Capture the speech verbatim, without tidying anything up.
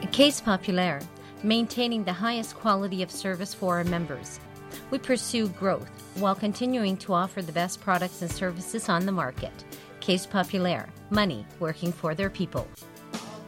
At Caisse Populaire, maintaining the highest quality of service for our members, we pursue growth while continuing to offer the best products and services on the market. Caisse Populaire, money working for their people.